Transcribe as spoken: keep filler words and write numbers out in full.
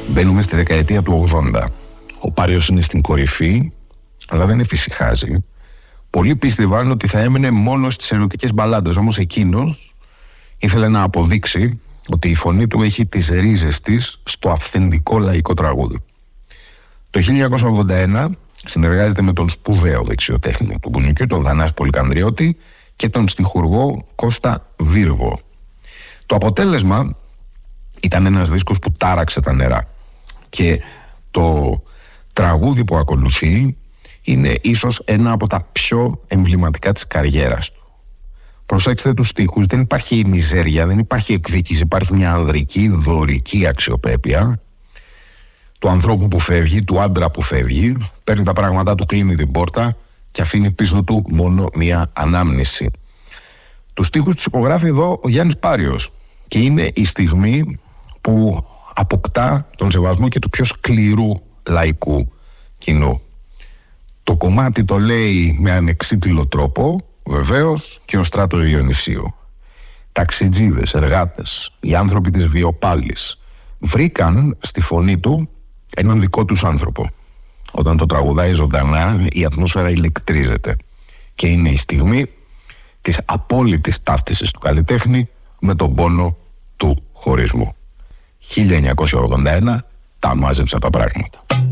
Μπαίνουμε στη δεκαετία του ογδόντα. Ο Πάριος είναι στην κορυφή, αλλά δεν εφησυχάζει. Πολλοί πίστευαν ότι θα έμενε μόνο στις ερωτικές μπαλάντες, όμως εκείνος ήθελε να αποδείξει ότι η φωνή του έχει τις ρίζες της στο αυθεντικό λαϊκό τραγούδι. Το χίλια εννιακόσια ογδόντα ένα συνεργάζεται με τον σπουδαίο δεξιοτέχνη του μπουζουκιού, τον Θανάση Πολυκανδριώτη, και τον στιχουργό Κώστα Βίρβο. Το αποτέλεσμα ήταν ένας δίσκος που τάραξε τα νερά, και το τραγούδι που ακολουθεί είναι ίσως ένα από τα πιο εμβληματικά της καριέρας του. Προσέξτε τους στίχους, δεν υπάρχει η μιζέρια, δεν υπάρχει εκδίκηση, υπάρχει μια ανδρική, δωρική αξιοπρέπεια του ανθρώπου που φεύγει, του άντρα που φεύγει, παίρνει τα πράγματά του, κλείνει την πόρτα και αφήνει πίσω του μόνο μια ανάμνηση. Τους στίχους τους υπογράφει εδώ ο Γιάννης Πάριος, και είναι η στιγμή που αποκτά τον σεβασμό και του πιο σκληρού λαϊκού κοινού. Το κομμάτι το λέει με ανεξίτηλο τρόπο, βεβαίως, και ο Στράτος Διονυσίου. Ταξιτζίδες, εργάτες, οι άνθρωποι της Βιοπάλης βρήκαν στη φωνή του έναν δικό τους άνθρωπο. Όταν το τραγουδάει ζωντανά, η ατμόσφαιρα ηλεκτρίζεται, και είναι η στιγμή της απόλυτης ταύτισης του καλλιτέχνη με τον πόνο του χωρισμού. χίλια εννιακόσια ογδόντα ένα, τα μάζεψα τα πράγματα.